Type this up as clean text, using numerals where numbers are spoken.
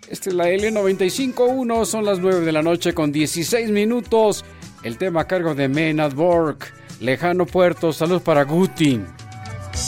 Esta es la L95.1, son las 9 de la noche con 16 minutos. El tema a cargo de Men at Work, Lejano Puerto. Salud para Guti.